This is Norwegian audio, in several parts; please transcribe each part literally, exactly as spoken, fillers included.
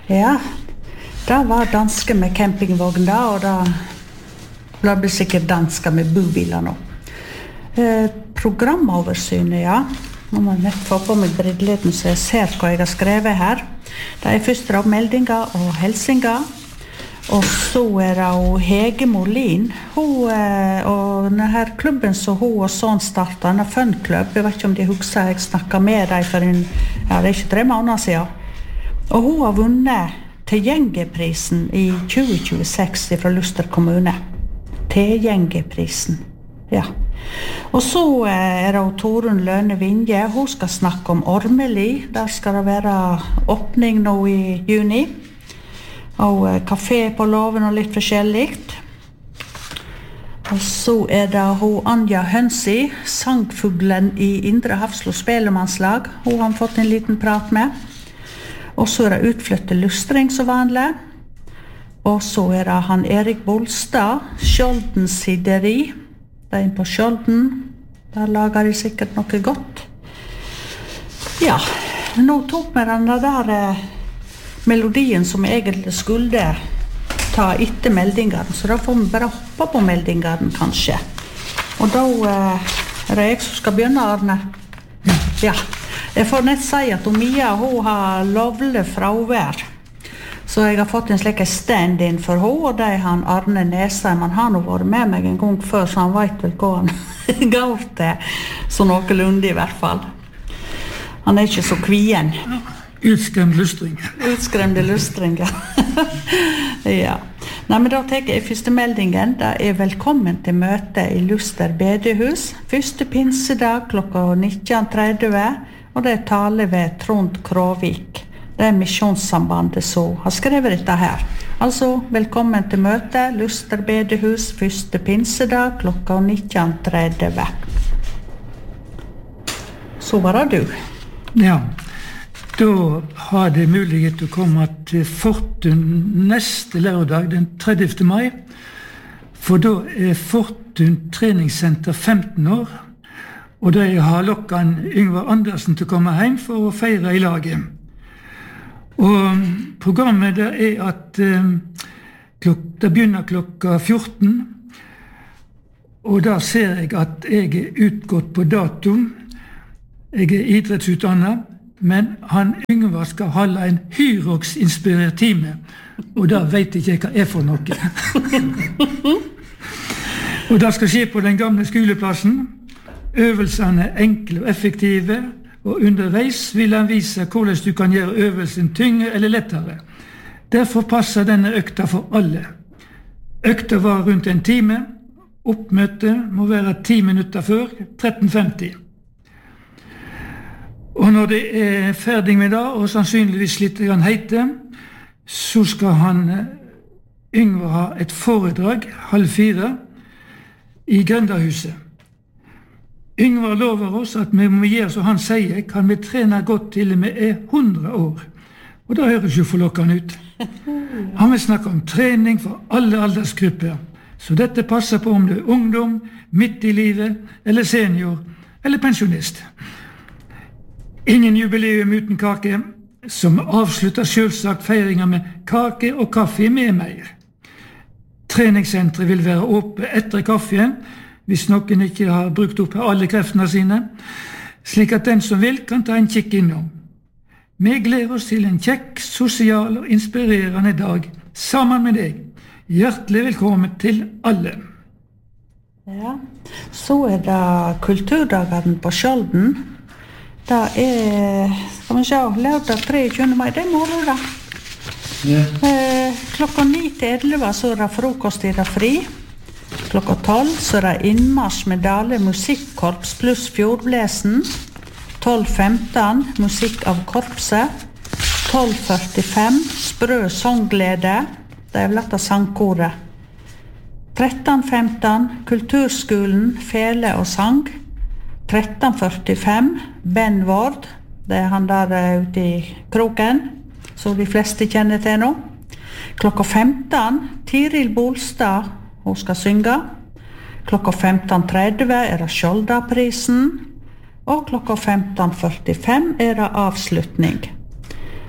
Ja, det var danske med campingvogn da, og da ble sikkert danske med bobiler nå. Eh, programoversynet, ja. Nå må jeg nett få på meg brilleten så jeg ser hva jeg har skrevet her. Det er først da meldinger og helsinger. Og så er det jo Hege Molin. Hun, eh, og denne klubben som hun og sånn startet, denne Fun-klubb, jeg vet ikke om de husker jeg snakket med deg for en, ja, det er ikke tre måneder siden. Og hun har vunnet Tilgjengeprisen i tjue tjueseks fra Luster kommune. Tilgjengeprisen, ja. Og så er det Torunn Lønne Vinje. Hun skal snakke om Ormeli. Der skal det være åpning nå i juni. Og kafé på Låven og litt forskjelligt. Og så er det hun Anja Hønsi, sangfuglen i Indre Hafslo Spelemannslag. Hun har fått en liten prat med. Og så er det utflyttet lustring som vanlig. Og så er det han Erik Bolstad, Skjolden Sideri. Det er inn på Skjolden. Der lager de sikkert noe godt. Ja, nå tok vi den der eh, melodien som egentlig skulle ta etter meldingene, så da får vi bare hoppe på meldingene kanskje. Og da eh, er det jeg som skal begynne, Arne. Ja, jeg får nett si at Mia, hun har lovlig fravær. Så jeg har fått en slik stand-in for henne, og det er han Arne Nesheim. Han har nå vært med meg en gang før, så han vet vel hva han går til. Så noenlunde i hvert fall. Han er ikke så kvien. Utskremt lustring. Utskremte lustring, ja. Ja. Nei, men da tenker jeg første meldingen. Det er velkommen til møte i Luster bedehus. Første pinsedag klokka nitten tretti, og det er tale ved Trond Kråvik. Det er Misjonssambandet som har skrevet dette her. Altså, velkommen til møte, Luster bedehus, første pinsedag, klokka nitten tretti. Så var det du. Ja, da har det mulighet til å komme til Fortun neste lørdag, den tredivte mai. For da er Fortun treningssenter femten år, og da har lokkan Yngvar Andersen til å komme hjem for å feire i laget. Og programmet det er at eh, klok, det begynner klokka fjorten, og da ser jeg at jeg er utgått på dato. Jeg er idrettsutdannet, men han Yngvar skal holde en Hyrox-inspirert time, og da vet ikke jeg hva er for noe. Og det skal skje på den gamle skoleplassen. Øvelsene er enkle og effektive, og underveis vil han vise hvordan du kan gjøre øvelsen tyngre eller lettere. Derfor passer denne økta for alle. Økta var rundt en time. Oppmøtet må være ti minutter før, tretten femti. Og når det er ferdig med det, og sannsynligvis litt grann heite, så skal han Yngvar ha et foredrag, halv fire, i Grøndahuset. Yngvar lover oss at vi må gjøre som han sier, kan vi trene godt til vi er hundre år. Og da høres jo forlokkende ut. Han vil snakke om trening for alle aldersgrupper, så dette passer på om du er ungdom, midt i livet, eller senior, eller pensjonist. Ingen jubileum uten kake, som avslutter selvsagt feiringen med kake og kaffe med mer. Treningssentret vil være åpent etter kaffen, hvis noen ikke har brukt opp alle kreftene sine, slik at den som vil kan ta en kikk innom. Vi gleder oss til en kjekk, sosial og inspirerende dag sammen med deg. Hjertelig velkommen til alle. Ja, så er det kulturdagen på Skjolden. Det er, skal vi se, lørdag treogtjuende mai, det er morgen da. Ja. Eh, klokka ni til elleve så er det frokost i det fri. Klokka tolv så er det innmarsj med Dale musikkorps pluss fjordblesen. tolv femten musikk av korpset. tolv førtifem sprø sangglede. Det er vel dette sangkoret. tretten femten kulturskolen, fele og sang. tretten førtifem Ben Ward. Det er han der ute i kroken, som de fleste kjenner til nå. Klokka femten Tiril Bolstad, hun skal synge. Klokka femten tretti er det Skjoldaprisen, og klokka femten førtifem er det avslutning.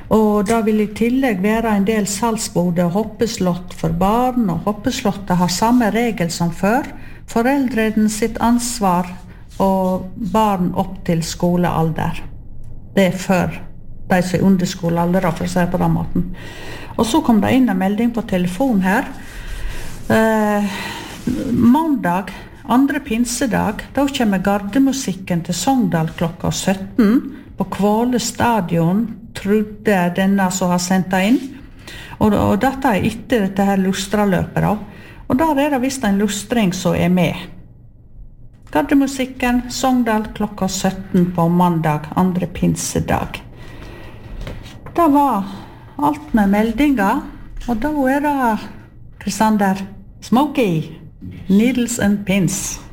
Og da vil I tillegg være en del salgsboder og hoppeslott for barn, og hoppeslottet har samme regel som før. Foreldrene sitt ansvar og barn opp til skolealder. Det er før de som er under skolealder, for å si på den måten. Og så kom det inn en melding på telefon her. Eh, mandag, andre pinsedag, da kommer gardemusikken til Sogndal klokka sytten på Kvåle stadion, trodde denne som har sendt det inn. Og, og dette er etter dette her lustraløpet da. Og der er det visst en lustring som er med. Gardemusikken, Sogndal klokka sytten på mandag, andre pinsedag. Det var alt med meldinger, og da er det Kristander Smokey, Needles and Pins.